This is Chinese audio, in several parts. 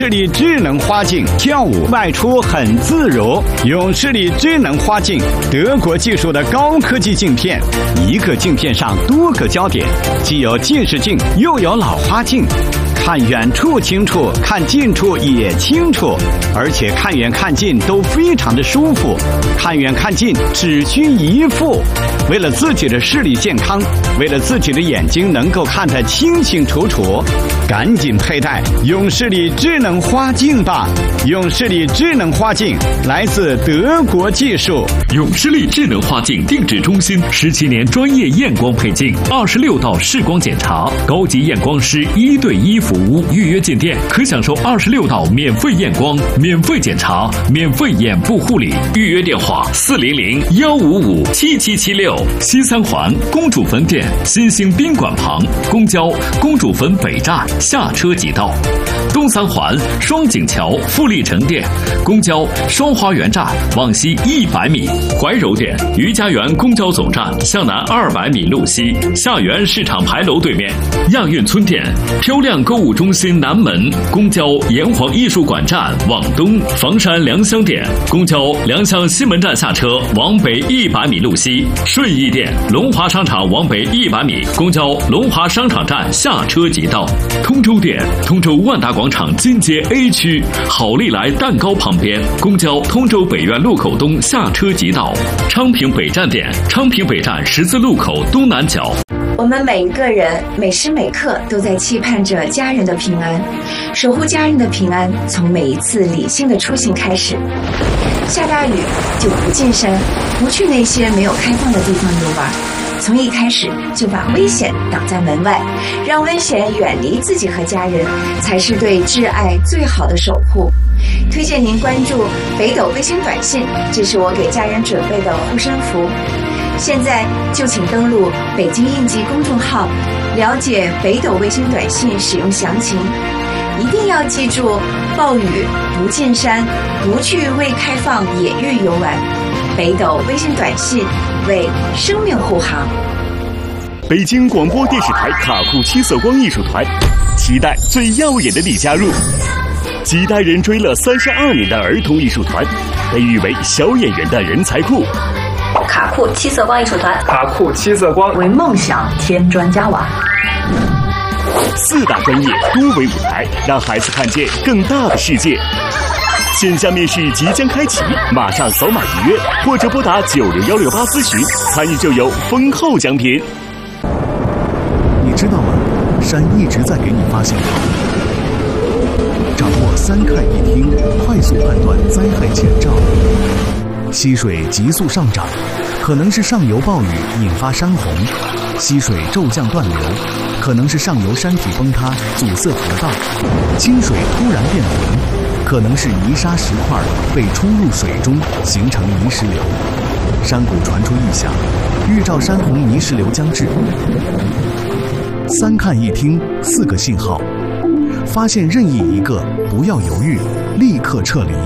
视力智能花镜跳舞外出很自如。永视力智能花镜，德国技术的高科技镜片，一个镜片上多个焦点，既有近视镜又有老花镜，看远处清楚，看近处也清楚，而且看远看近都非常的舒服，看远看近只需一副。为了自己的视力健康，为了自己的眼睛能够看得清清楚楚，赶紧佩戴永视力智能花镜吧！永视力智能花镜来自德国技术。 永视力智能花镜定制中心17年专业验光配镜，26道视光检查，高级验光师1对1服务。预约进店可享受26道免费验光、免费检查、免费眼部护理。预约电话400-155-7776。西三环公主坟店新兴宾馆旁，公交公主坟北站下车即到。东三环双井桥富力城店，公交双花园站往西100米。怀柔店余家园公交总站向南200米路西，下园市场牌楼对面。亚运村店漂亮购物中心南门，公交炎黄艺术馆站往东。房山良乡店公交良乡西门站下车往北100米路西。顺义店龙华商场往北100米，公交龙华商场站下车即到。通州店通州万达广场金街 A 区好利来蛋糕旁边，公交通州北苑路口东下车即到。昌平北站店昌平北站十字路口东南角。 我们每一个人每时每刻都在期盼着家人的平安，守护家人的平安，从每一次理性的出行开始。下大雨就不进山，不去那些没有开放的地方游玩，从一开始就把危险挡在门外，让危险远离自己和家人，才是对挚爱最好的守护。推荐您关注北斗卫星短信，这是我给家人准备的护身符。现在就请登录北京应急公众号，了解北斗卫星短信使用详情。一定要记住，暴雨不进山，不去未开放野域游玩。北斗微信短信为生命护航。 北京广播电视台卡库七色光艺术团，期待最耀眼的你加入。几代人追了32年的儿童艺术团，被誉为小演员的人才库。 卡库七色光艺术团， 卡库七色光为梦想添砖加瓦。 4大专业多维舞台，让孩子看见更大的世界。线下面试即将开启，马上扫码预约，或者拨打90168咨询，参与就有丰厚奖品。 你知道吗？山一直在给你发信号。掌握3看1听，快速判断灾害前兆。溪水急速上涨，可能是上游暴雨引发山洪；溪水骤降断流，可能是上游山体崩塌阻塞河道；清水突然变浑，可能是泥沙石块被冲入水中形成泥石流。山谷传出异响，预兆山洪泥石流将至。3看1听4个信号，发现任意一个，不要犹豫，立刻撤离。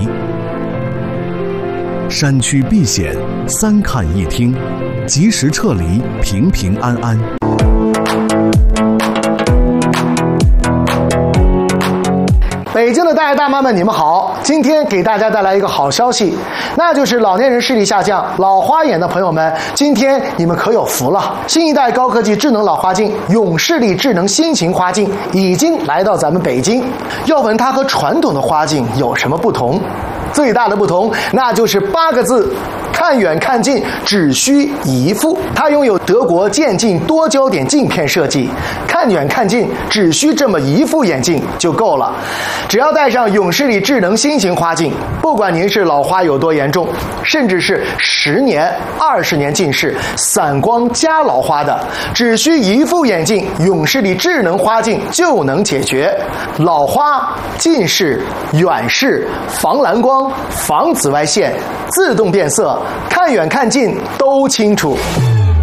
山区避险，3看1听，及时撤离，平平安安。 北京的大爷大妈们，你们好！今天给大家带来一个好消息，那就是老年人视力下降、老花眼的朋友们，今天你们可有福了！新一代高科技智能老花镜永视力智能新型花镜已经来到咱们北京。要问它和传统的花镜有什么不同？最大的不同，那就是8个字：看远看近只需一副。它拥有德国渐进多焦点镜片设计，看远看近只需这么一副眼镜就够了。只要戴上永视力智能新型花镜，不管您是老花有多严重，甚至是10年、20年近视、散光加老花的，只需一副眼镜，永视力智能花镜就能解决老花、近视、远视、防蓝光、防紫外线、自动变色，看远看近都清楚。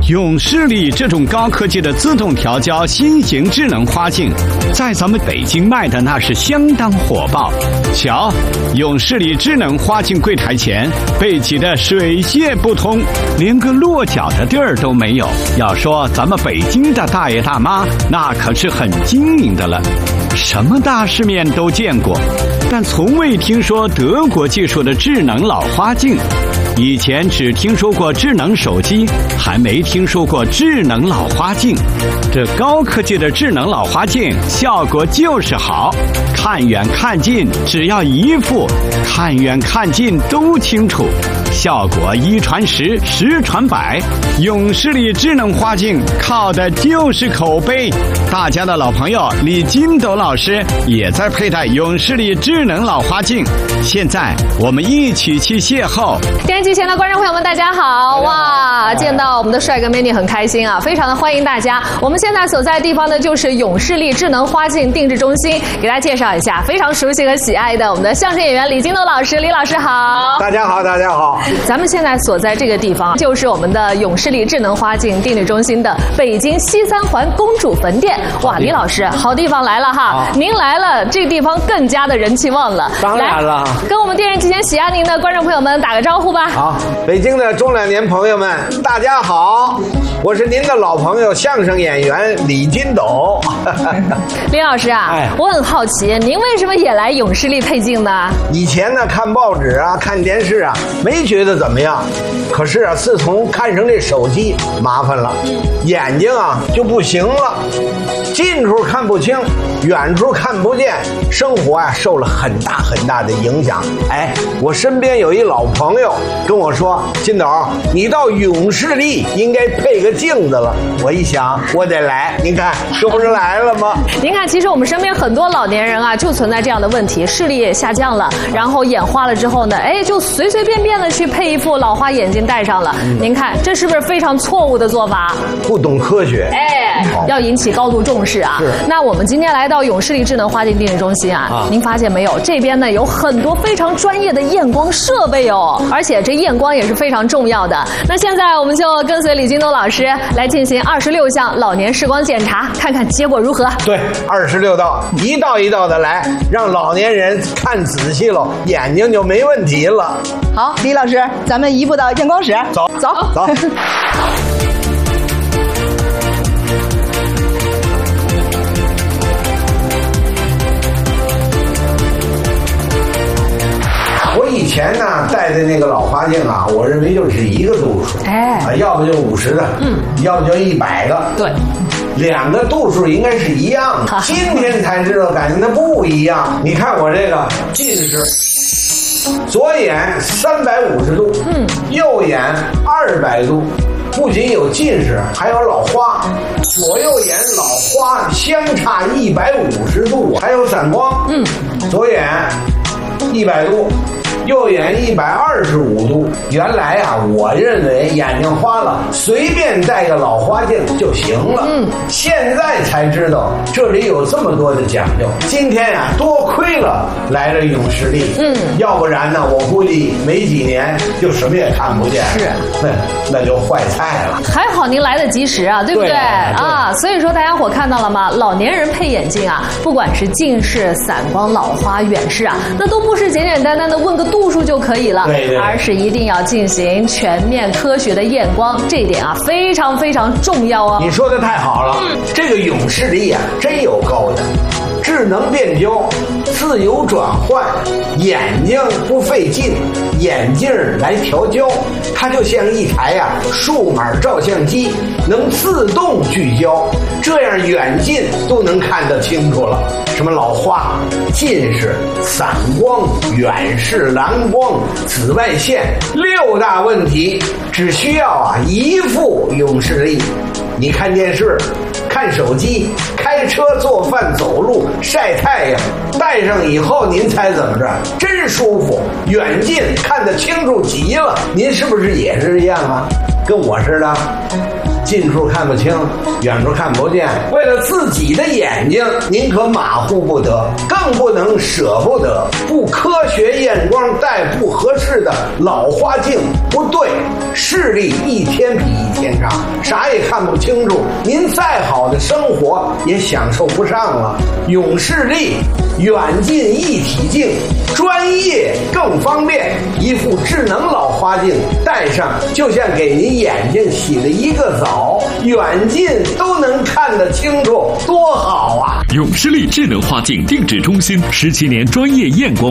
永视力这种高科技的自动调焦新型智能花镜，在咱们北京卖的那是相当火爆。瞧，永视力智能花镜柜台前被挤得水泄不通，连个落脚的地儿都没有。要说咱们北京的大爷大妈，那可是很精明的了，什么大世面都见过，但从未听说德国技术的智能老花镜。以前只听说过智能手机，还没听说过智能老花镜。这高科技的智能老花镜效果就是好，看远看近只要一副，看远看近都清楚，效果一传十，十传百。永视力智能花镜靠的就是口碑。大家的老朋友李金斗老师也在佩戴永视力智能老花镜，现在我们一起去邂逅。 电视机前的观众朋友们，大家好！哇，见到我们的帅哥美女很开心啊，非常的欢迎大家。我们现在所在的地方呢，就是永视力智能花镜定制中心，给大家介绍一下非常熟悉和喜爱的我们的相声演员李金斗老师。李老师好！ 大家好，大家好！ 咱们现在所在这个地方，就是我们的永视力智能花镜定制中心的北京西三环公主坟店。哇，李老师，好地方来了哈！您来了，这个地方更加的人气旺了。 当然了， 跟我们电视机前喜爱您的观众朋友们打个招呼吧。 好，北京的中老年朋友们，大家好，我是您的老朋友相声演员李金斗。 李老师啊，我很好奇，您为什么也来永视力配镜呢？ 以前呢，看报纸啊，看电视啊，没觉得怎么样。可是啊，自从看上这手机，麻烦了，眼睛啊就不行了，近处看不清，远处看不见，生活啊受了很大很大的影响。哎，我身边有一老朋友跟我说，金斗，你到永视力应该配个镜子了。我一想，我得来，您看这不是来了吗？ 您看，其实我们身边很多老年人啊，就存在这样的问题，视力也下降了，然后眼花了之后呢，哎，就随随便便的去配一副老花眼镜戴上了。您看，这是不是非常错误的做法？ 不懂科学， 哎，要引起高度重视啊。那我们今天来到永视力智能花镜定制中心啊，您发现没有？这边呢有很多非常专业的验光设备哦，而且这验光也是非常重要的。那现在我们就跟随李金斗老师来进行26项老年视光检查，看看结果如何。 对，26道，一道一道的来，让老年人看仔细了，眼睛就没问题了。 好，李老师，咱们移步到验光室， 走。我以前呢戴的那个老花镜啊，我认为就是一个度数，要不就50的，要不就100个， 对， 两个度数应该是一样的。今天才知道，感觉它不一样。你看我这个近视，左眼350度，右眼200度。不仅有近视，还有老花，左右眼老花相差150度，还有散光。左眼100度，右眼125度。原来啊，我认为眼睛花了，随便戴个老花镜就行了。现在才知道这里有这么多的讲究。今天呀，多亏了来了永视力。要不然呢，我估计没几年就什么也看不见。是，那就坏菜了。 还好您来得及时啊，对不对？啊，所以说大家伙看到了吗？老年人配眼镜啊，不管是近视、散光、老花、远视啊，那都不是简简单单的问个度数就可以了，而是一定要进行全面科学的验光，这一点啊非常非常重要哦。 你说的太好了，这个永视力啊真有高的，智能变焦，自由转换，眼睛不费劲，眼镜来调焦，它就像一台数码照相机，能自动聚焦，这样远近都能看得清楚了。什么老花、近视、散光、远视、蓝光、紫外线6大问题，只需要一副永视力。你看电视、看手机、开车、做饭、走路、晒太阳，戴上以后您猜怎么着？真舒服，远近看得清楚极了。您是不是也是这样啊？跟我似的？ 近处看不清，远处看不见，为了自己的眼睛，您可马虎不得，更不能舍不得。不科学验光戴不合适的老花镜，不对，视力一天比一天差，啥也看不清楚，您再好的生活也享受不上了。永视力远近一体镜，专业更方便，一副智能老花镜戴上就像给您眼睛洗了一个澡，远近都能看得清楚，多好啊！ 永视力智能花镜定制中心17年专业验光